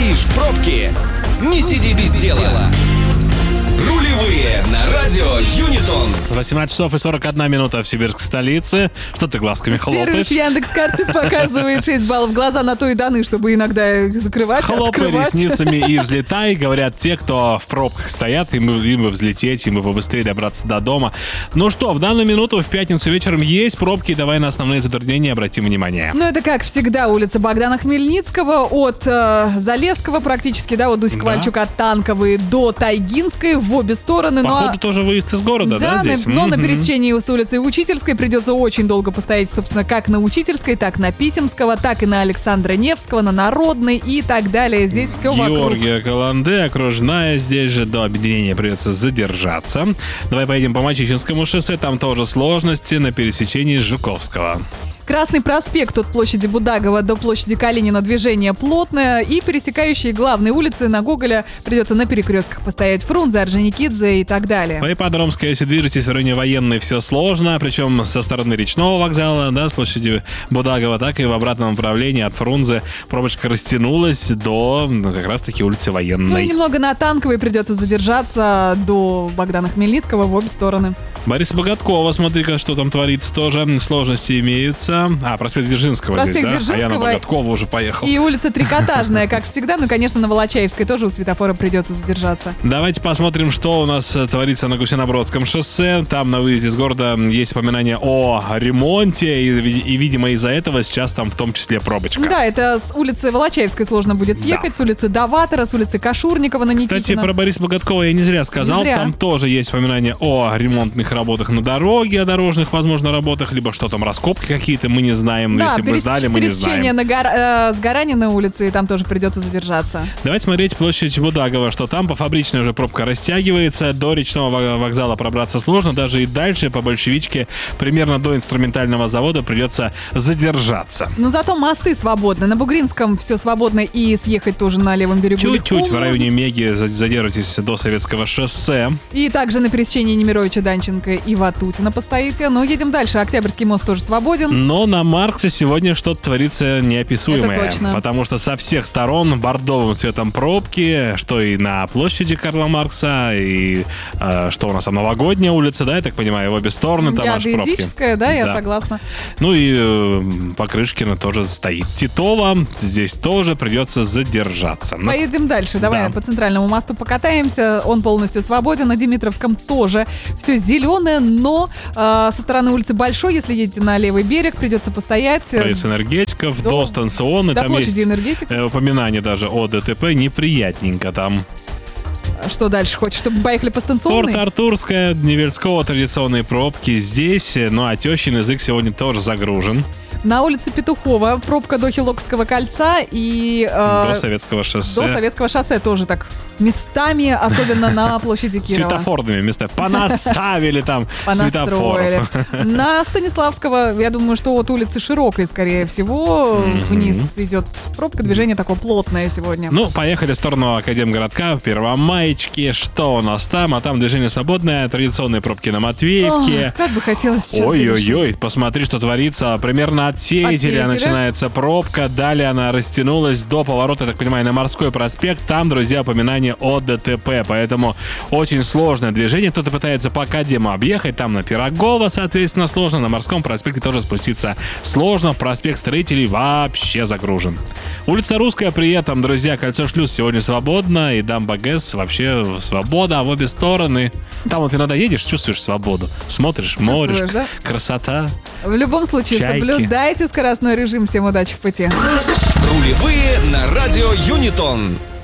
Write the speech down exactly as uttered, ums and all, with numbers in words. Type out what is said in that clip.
Стоишь в пробке? Не сиди без дела. Рулевые на радио Юнитон. восемнадцать часов и сорок одна минута в сибирской столице. Что ты глазками хлопаешь? Сервис Яндекс.Карты показывает шесть баллов. Глаза на то и даны, чтобы иногда их закрывать, Хлопай открывать. ресницами и взлетай, говорят те, кто в пробках стоят, им, им бы взлететь, им бы побыстрее добраться до дома. Ну что, в данную минуту в пятницу вечером есть пробки, давай на основные затруднения обратим внимание. Ну, это, как всегда, улица Богдана Хмельницкого от э, Залесского практически, да, от Дуси Да. Ковальчука от Танковой до Тайгинской в обе стороны. Походу, но... тоже выезд из города, да, Да, здесь? на, но на Мгм. пересечении с улицей Учительской придется очень долго постоять, собственно, как на Учительской, так на Писемского, так и на Александра Невского, на Народной и так далее. Здесь все вокруг. Георгия Каланде, окружная, здесь же до объединения придется задержаться. Давай поедем по Мачищинскому шоссе, там тоже сложности на пересечении Жуковского. Красный проспект от площади Будагова до площади Калинина движение плотное, и пересекающие главные улицы на Гоголя придется на перекрестках постоять. Фрунзе, Орджоникидзе и так далее. По Ипподромской, если движетесь в районе Военной, все сложно, причем со стороны речного вокзала, да, с площади Будагова, так и в обратном направлении от Фрунзе пробочка растянулась до, ну, как раз-таки улицы Ну и Военной. немного на Танковой придется задержаться до Богдана Хмельницкого в обе стороны. Борис Богаткова, смотри-ка, что там творится тоже, сложности имеются. А, проспект Дзержинского Проспект здесь, да? А я на Дзержинского Богаткова уже поехал. И улица Трикотажная, как всегда. Ну, конечно, на Волочаевской тоже у светофора придется задержаться. Давайте посмотрим, что у нас э, творится на Гусинобродском шоссе. Там на выезде из города есть упоминание о ремонте, и, ви- и, видимо, из-за этого сейчас там в том числе пробочка. Да, это с улицы Волочаевской сложно будет съехать, Да. с улицы Даватора, с улицы Кашурникова на Никитина. Кстати, про Бориса Богаткова я не зря сказал. Не зря. Там тоже есть упоминание о ремонтных работах на дороге, о дорожных, возможно, работах, либо что там, раскопки какие-то, мы не знаем. Но Да, если бы пересеч- знали, мы не пересечение знаем. на гор- э, с Гаранина улицы, и там тоже придется задержаться. Давайте смотреть площадь Будагова, что там по Фабричной уже пробка растягивается, до речного во- вокзала пробраться сложно, даже и дальше по Большевичке примерно до инструментального завода придется задержаться. Но зато мосты свободны. На Бугринском все свободно, и съехать тоже на левом берегу Чуть-чуть легко в можно. районе Меги за- задержитесь до Советского шоссе. И также на пересечении Немировича, Данченко и Ватутина постоите. Но едем дальше. Октябрьский мост тоже свободен. Но на Марксе сегодня что-то творится неописуемое. Это точно. Потому что со всех сторон бордовым цветом пробки, что и на площади Карла Маркса, и э, что у нас там новогодняя улица, да, я так понимаю, в обе стороны там аж пробки. Геодезическая, да, я Да. согласна. Ну и э, Покрышкина тоже стоит. Титова, здесь тоже придется задержаться. На- Поедем дальше. Давай Да. по центральному мосту покатаемся. Он полностью свободен. На Димитровском тоже все зеленое, но э, со стороны улицы Большой, если едете на левый берег, придется постоять. Проезд энергетиков, До- до станционной, до там площади есть энергетиков. э, упоминание даже о ДТП, неприятненько там. Что дальше? Хочешь, чтобы поехали по станционной? Порт-Артурская, Невельского традиционные пробки здесь, ну а тещин язык сегодня тоже загружен. На улице Петухова пробка до Хилокского кольца и э, До Советского шоссе. до Советского шоссе тоже так местами, особенно на площади Кирова. Светофорными местами. Понаставили там Понастроили. светофоров. На Станиславского, я думаю, что от улицы Широкой, скорее всего, вниз идет пробка, движение такое плотное сегодня. Ну, поехали в сторону Академгородка, Первомаечки. Что у нас там? А там движение свободное, традиционные пробки на Матвеевке. Ох, как бы хотелось сейчас Ой-ой-ой, посмотри, что творится. Примерно от Сеятеля Сеятеля? начинается пробка. Далее она растянулась до поворота, я так понимаю, на Морской проспект. Там, друзья, упоминание о ДТП. Поэтому очень сложное движение. Кто-то пытается по Академу объехать. Там на Пирогова, соответственно, сложно. На Морском проспекте тоже спуститься сложно. Проспект Строителей вообще загружен. Улица Русская при этом, друзья, кольцо Шлюз сегодня свободно. И Дамба ГЭС вообще свобода, а в обе стороны. Там вот иногда едешь, чувствуешь свободу. Смотришь, море, да? красота. В любом случае, Чайки. соблюдайте скоростной режим. Всем удачи в пути. Рулевые на радио Юнитон.